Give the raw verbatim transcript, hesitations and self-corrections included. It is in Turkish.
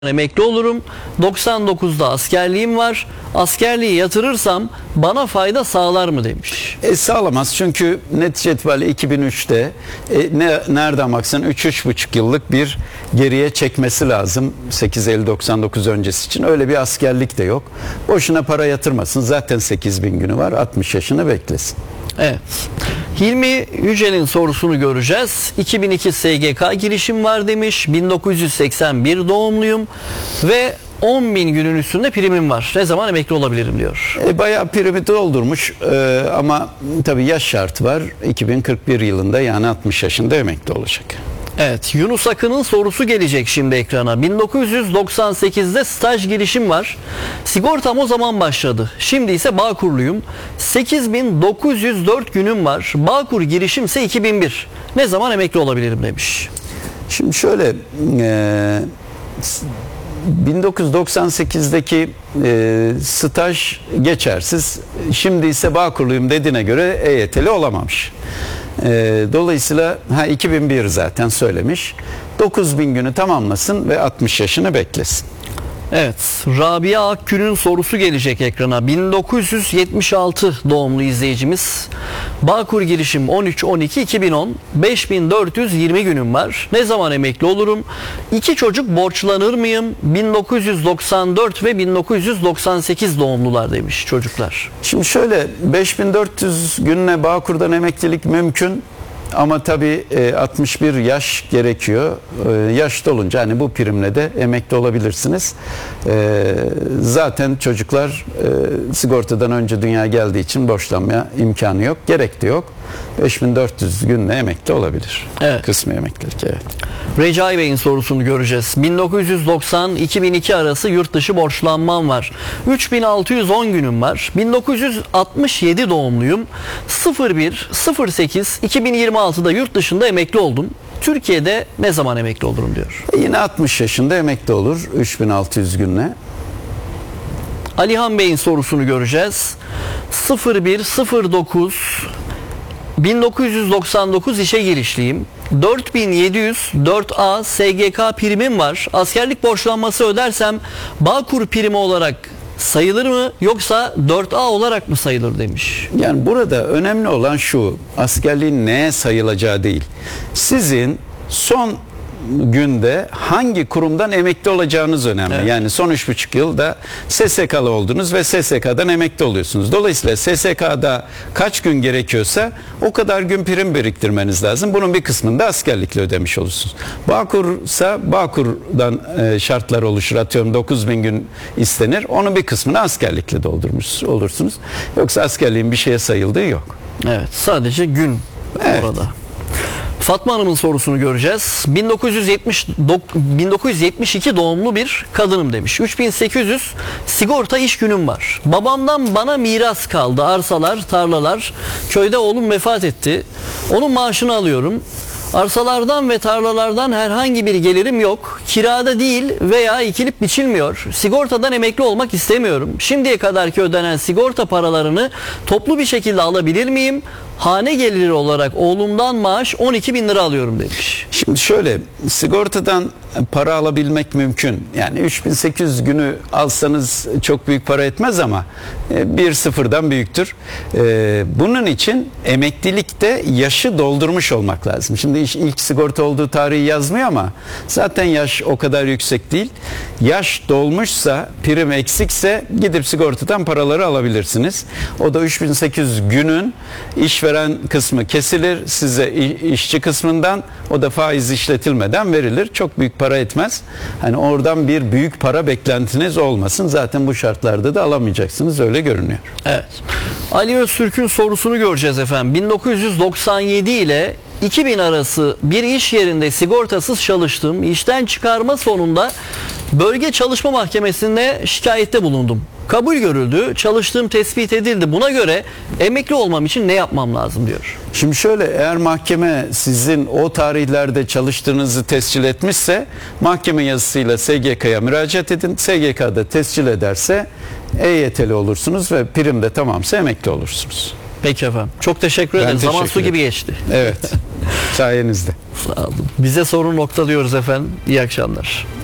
emekli olurum. doksan dokuzda askerliğim var. Askerliği yatırırsam bana fayda sağlar mı demiş. E, sağlamaz çünkü netice itibariyle iki bin üçte e, ne, nereden baksan üç üç buçuk yıllık bir geriye çekmesi lazım sekiz Eylül doksan dokuz öncesi için. Öyle bir askerlik de yok. Boşuna para yatırmasın. Zaten sekiz bin günü var. altmış yaşını beklesin. Evet. Hilmi Yücel'in sorusunu göreceğiz. iki bin iki S G K girişim var demiş. bin dokuz yüz seksen bir doğumluyum ve on bin günün üstünde primim var. Ne zaman emekli olabilirim diyor. E, bayağı primi doldurmuş e, ama tabii yaş şartı var. iki bin kırk bir yılında yani altmış yaşında emekli olacak. Evet, Yunus Akın'ın sorusu gelecek şimdi ekrana. bin dokuz yüz doksan sekizde staj girişim var. Sigortam o zaman başladı. Şimdi ise Bağkurluyum. sekiz bin dokuz yüz dört günüm var. Bağkur girişimse iki bin bir. Ne zaman emekli olabilirim demiş. Şimdi şöyle e, bin dokuz yüz doksan sekizdeki e, staj geçersiz. Şimdi ise Bağkurluyum dediğine göre E Y T'li olamamış. E, dolayısıyla ha, iki bin bir zaten söylemiş. dokuz bin günü tamamlasın ve altmış yaşını beklesin. Evet, Rabia Akgül'ün sorusu gelecek ekrana. bin dokuz yüz yetmiş altı doğumlu izleyicimiz. Bağkur girişim on üç on iki iki bin on. beş bin dört yüz yirmi günüm var. Ne zaman emekli olurum? İki çocuk borçlanır mıyım? bin dokuz yüz doksan dört ve bin dokuz yüz doksan sekiz doğumlular demiş çocuklar. Şimdi şöyle beş bin dört yüz günle Bağkur'dan emeklilik mümkün. Ama tabii e, altmış bir yaş gerekiyor. E, yaş dolunca hani bu primle de emekli olabilirsiniz. E, zaten çocuklar e, sigortadan önce dünyaya geldiği için borçlanmaya imkanı yok. Gerek de yok. beş bin dört yüz günle emekli olabilir. Evet. Kısmi emeklilik. Evet. Recai Bey'in sorusunu göreceğiz. bin dokuz yüz doksan iki bin iki arası yurt dışı borçlanmam var. üç bin altı yüz on günüm var. bin dokuz yüz altmış yedi doğumluyum. sıfır bir sıfır sekiz iki bin yirmi altıda yurt dışında emekli oldum. Türkiye'de ne zaman emekli olurum diyor. E yine altmış yaşında emekli olur üç bin altı yüz günle. Alihan Bey'in sorusunu göreceğiz. sıfır bir sıfır dokuz bin dokuz yüz doksan dokuz işe girişliyim. dört bin yedi yüz dört A S G K primim var. Askerlik borçlanması ödersem Bağkur primi olarak sayılır mı yoksa dört A olarak mı sayılır demiş. Yani burada önemli olan şu, askerliğin neye sayılacağı değil. Sizin son günde hangi kurumdan emekli olacağınız önemli. Evet. Yani son üç buçuk yılda S S K'lı oldunuz ve S S K'dan emekli oluyorsunuz. Dolayısıyla S S K'da kaç gün gerekiyorsa o kadar gün prim biriktirmeniz lazım. Bunun bir kısmını da askerlikle ödemiş olursunuz. Bağkur'sa Bağkur'dan e, şartlar oluşur. Atıyorum dokuz bin gün istenir. Onun bir kısmını askerlikle doldurmuş olursunuz. Yoksa askerliğin bir şeye sayıldığı yok. Evet, sadece gün evet. Orada. Fatma Hanım'ın sorusunu göreceğiz. bin dokuz yüz yetmiş bin dokuz yüz yetmiş iki doğumlu bir kadınım demiş. üç bin sekiz yüz sigorta iş günüm var. Babamdan bana miras kaldı. Arsalar, tarlalar. Köyde oğlum vefat etti. Onun maaşını alıyorum. Arsalardan ve tarlalardan herhangi bir gelirim yok. Kirada değil veya ekilip biçilmiyor. Sigortadan emekli olmak istemiyorum. Şimdiye kadarki ödenen sigorta paralarını toplu bir şekilde alabilir miyim? Hane geliri olarak oğlumdan maaş on iki bin lira alıyorum demiş. Şimdi şöyle, sigortadan para alabilmek mümkün. Yani üç bin sekiz yüz günü alsanız çok büyük para etmez ama bir sıfırdan büyüktür. Bunun için emeklilikte yaşı doldurmuş olmak lazım. Şimdi ilk sigorta olduğu tarihi yazmıyor ama zaten yaş o kadar yüksek değil. Yaş dolmuşsa, prim eksikse gidip sigortadan paraları alabilirsiniz. O da üç bin sekiz yüz günün işveren kısmı kesilir. Size işçi kısmından, o da faiz işletilmeden verilir. Çok büyük para etmez. Hani oradan bir büyük para beklentiniz olmasın. Zaten bu şartlarda da alamayacaksınız. Öyle görünüyor. Evet. Ali Öztürk'ün sorusunu göreceğiz efendim. bin dokuz yüz doksan yedi ile iki bin arası bir iş yerinde sigortasız çalıştım. İşten çıkarma sonunda bölge çalışma mahkemesinde şikayette bulundum. Kabul görüldü, çalıştığım tespit edildi. Buna göre emekli olmam için ne yapmam lazım diyor. Şimdi şöyle, eğer mahkeme sizin o tarihlerde çalıştığınızı tescil etmişse mahkeme yazısıyla S G K'ya müracaat edin. S G K'da tescil ederse E Y T'li olursunuz ve prim de tamamsa emekli olursunuz. Peki efendim. Çok teşekkür ederim. Teşekkür Zaman su ederim. gibi geçti. Evet. Sayenizde. Sağ olun. Bize sorun noktalıyoruz efendim. İyi akşamlar.